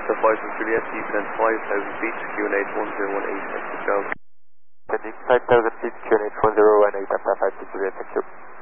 Delta 5 from Juliet, descend 5,000 feet, QNH 1018, exit Charles. Descending 5,000 feet, QNH 1018, Delta 5 to Juliet, thank you.